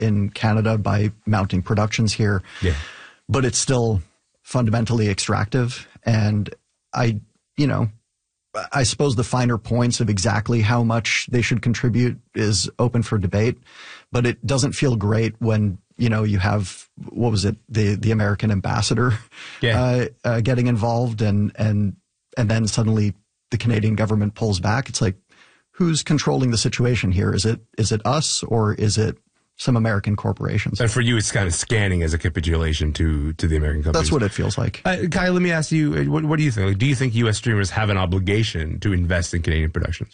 in Canada by mounting productions here. Yeah. But it's still fundamentally extractive. And I suppose the finer points of exactly how much they should contribute is open for debate, but it doesn't feel great when, you have, what was it? The American ambassador, getting involved and then suddenly the Canadian government pulls back. It's like, who's controlling the situation here? Is it us or is it some American corporations? And for you, it's kind of scanning as a capitulation to the American companies. That's what it feels like. Kai, let me ask you, what do you think? Do you think U.S. streamers have an obligation to invest in Canadian productions?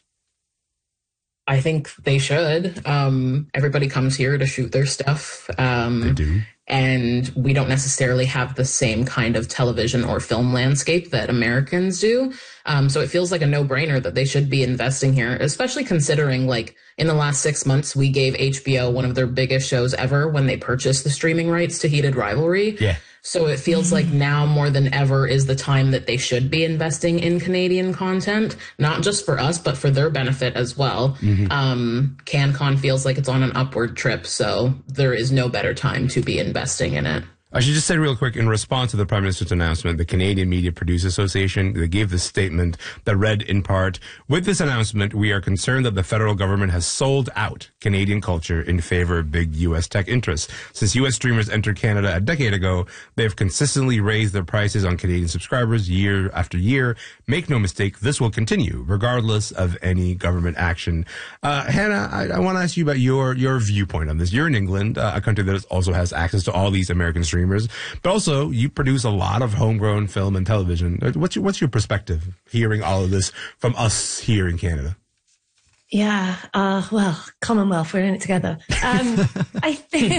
I think they should. Everybody comes here to shoot their stuff. They do. And we don't necessarily have the same kind of television or film landscape that Americans do. So it feels like a no-brainer that they should be investing here, especially considering, like, in the last 6 months, we gave HBO one of their biggest shows ever when they purchased the streaming rights to Heated Rivalry. Yeah. So it feels like now more than ever is the time that they should be investing in Canadian content, not just for us, but for their benefit as well. CanCon feels like it's on an upward trip, so there is no better time to be investing in it. I should just say real quick, in response to the Prime Minister's announcement, the Canadian Media Producers Association, they gave this statement that read in part, "With this announcement, we are concerned that the federal government has sold out Canadian culture in favor of big U.S. tech interests. Since U.S. streamers entered Canada a decade ago, they have consistently raised their prices on Canadian subscribers year after year. Make no mistake, this will continue, regardless of any government action." Hannah, I want to ask you about your viewpoint on this. You're in England, a country that also has access to all these American streamers, but also you produce a lot of homegrown film and television. What's your perspective hearing all of this from us here in Canada? Yeah, well, Commonwealth, we're in it together. I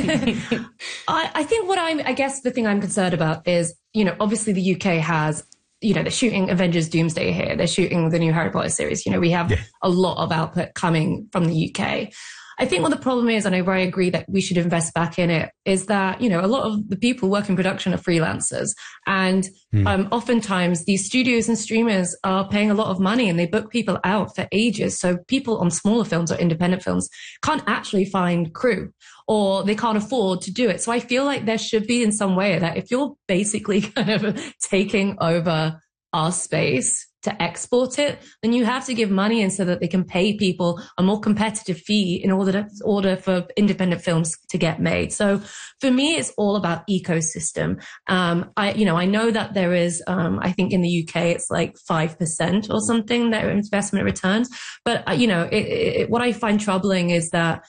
think I guess the thing I'm concerned about is, obviously the UK has, they're shooting Avengers Doomsday here. They're shooting the new Harry Potter series. We have a lot of output coming from the UK. I think what the problem is, and I very agree that we should invest back in it, is that, a lot of the people working in production are freelancers. And oftentimes these studios and streamers are paying a lot of money and they book people out for ages. So people on smaller films or independent films can't actually find crew or they can't afford to do it. So I feel like there should be in some way that if you're basically kind of taking over our space to export it, then you have to give money in so that they can pay people a more competitive fee in order for independent films to get made. So for me, it's all about ecosystem. I know that there is, I think in the UK, it's like 5% or something, their investment returns. But, what I find troubling is that,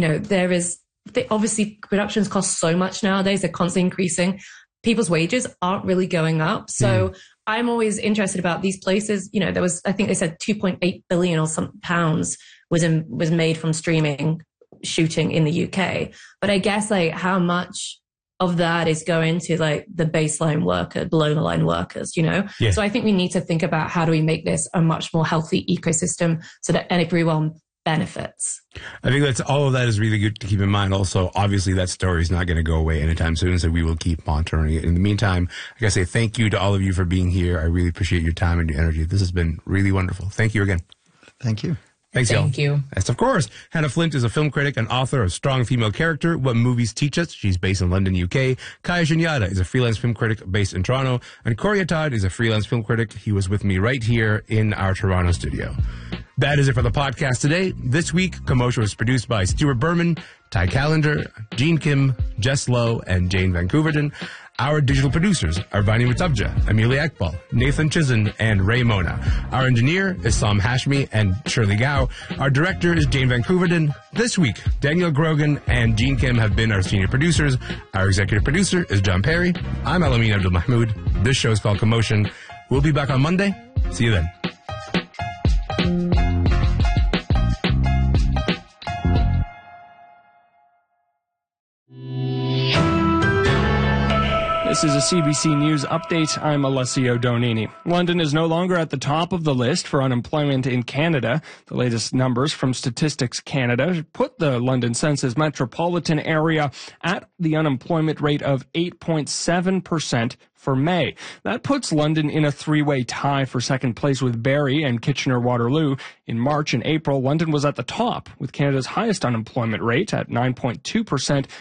obviously productions cost so much nowadays. They're constantly increasing. People's wages aren't really going up. So I'm always interested about these places. There was, I think they said 2.8 billion or some pounds was made from streaming shooting in the UK. But I guess how much of that is going to the baseline worker, below the line workers, Yeah. So I think we need to think about how do we make this a much more healthy ecosystem so that everyone benefits. I think all of that is really good to keep in mind. Also, obviously, that story is not going to go away anytime soon, so we will keep monitoring it. In the meantime, I gotta say thank you to all of you for being here. I really appreciate your time and your energy. This has been really wonderful. Thank you again. Thank you. Thanks, y'all. Thank you. Yes, of course. Hannah Flint is a film critic and author of Strong Female Character, What Movies Teach Us. She's based in London, UK. Kaya Shunyada is a freelance film critic based in Toronto. And Corey Attad is a freelance film critic. He was with me right here in our Toronto studio. That is it for the podcast today. This week, Commotion was produced by Stuart Berman, Ty Callender, Gene Kim, Jess Lowe, and Jane Van Couverton. Our digital producers are Vani Mutabja, Amelia Ekbal, Nathan Chizen, and Ray Mona. Our engineer is Sam Hashmi and Shirley Gao. Our director is Jane Van Couverton. This week, Daniel Grogan and Gene Kim have been our senior producers. Our executive producer is John Perry. I'm Alamin Abdul Mahmoud. This show is called Commotion. We'll be back on Monday. See you then. This is a CBC News update. I'm Alessio Donini. London is no longer at the top of the list for unemployment in Canada. The latest numbers from Statistics Canada put the London Census metropolitan area at the unemployment rate of 8.7% for May. That puts London in a three-way tie for second place with Barrie and Kitchener-Waterloo. In March and April, London was at the top with Canada's highest unemployment rate at 9.2%,